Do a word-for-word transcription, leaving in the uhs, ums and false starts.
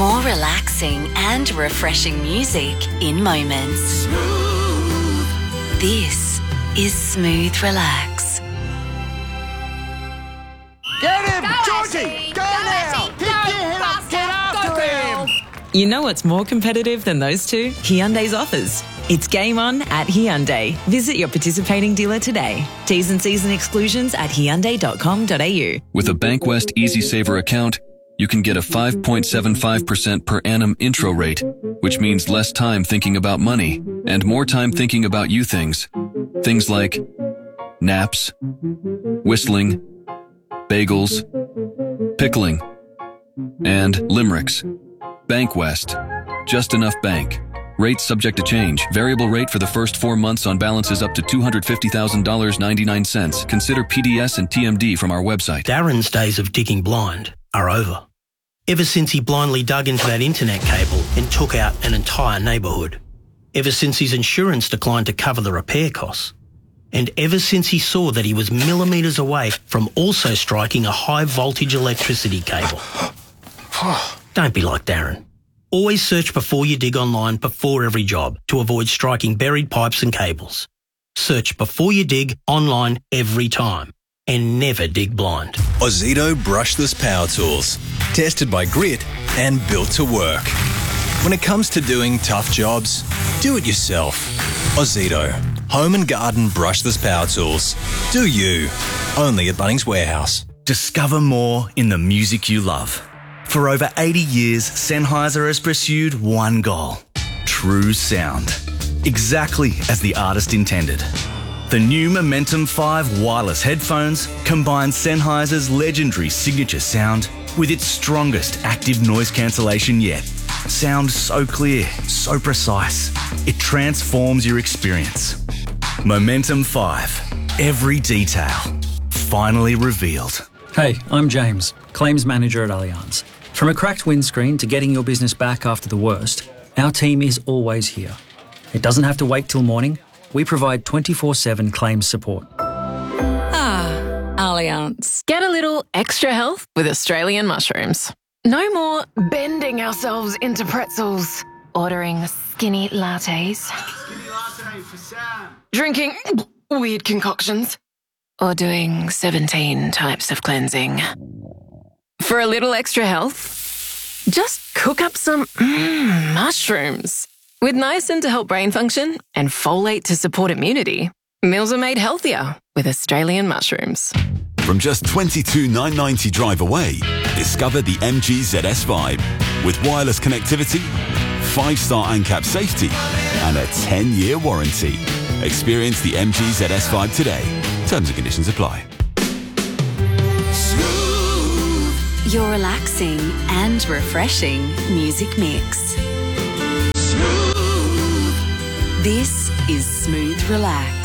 More relaxing and refreshing music in moments. Smooth. This is Smooth Relax. Get him! Go, Georgie! Ashley! Go, Go, now! Ashley! Get, Go, get him! faster! Get after Go, girl! him! You know what's more competitive than those two? Hyundai's offers. It's game on at Hyundai. Visit your participating dealer today. T's and C's and exclusions at hyundai dot com dot a u. With a Bankwest Easy Saver account, you can get a five point seven five percent per annum intro rate, which means less time thinking about money and more time thinking about you things. Things like naps, whistling, bagels, pickling, and limericks. Bankwest. Just enough bank. Rate subject to change. Variable rate for the first four months on balances up to two hundred fifty thousand dollars and ninety-nine cents. Consider P D S and T M D from our website. Darren's days of digging blind are over. Ever since he blindly dug into that internet cable and took out an entire neighbourhood. Ever since his insurance declined to cover the repair costs. And ever since he saw that he was millimetres away from also striking a high voltage electricity cable. Don't be like Darren. Always search before you dig online before every job to avoid striking buried pipes and cables. Search before you dig online every time and never dig blind. Ozito brushless power tools, tested by Grit and built to work. When it comes to doing tough jobs, do it yourself. Ozito, home and garden brushless power tools. Do you. Only at Bunnings Warehouse. Discover more in the music you love. For over eighty years, Sennheiser has pursued one goal: true sound. Exactly as the artist intended. The new Momentum five wireless headphones combine Sennheiser's legendary signature sound with its strongest active noise cancellation yet. Sound so clear, so precise, it transforms your experience. Momentum five. Every detail. Finally revealed. Hey, I'm James, Claims Manager at Allianz. From a cracked windscreen to getting your business back after the worst, our team is always here. It doesn't have to wait till morning. We provide twenty-four seven claims support. Ah, Allianz. Get a little extra health with Australian mushrooms. No more bending ourselves into pretzels, ordering skinny lattes, Skinny latte for Sam. drinking weird concoctions, or doing seventeen types of cleansing. For a little extra health, just cook up some mm, mushrooms. With niacin to help brain function and folate to support immunity, meals are made healthier with Australian mushrooms. From just twenty-two thousand nine hundred ninety drive away, discover the M G Z S five with wireless connectivity, five-star ANCAP safety, and a ten-year warranty. Experience the M G Z S five today. Terms and conditions apply. Your relaxing and refreshing music mix. Smooth. This is Smooth Relax.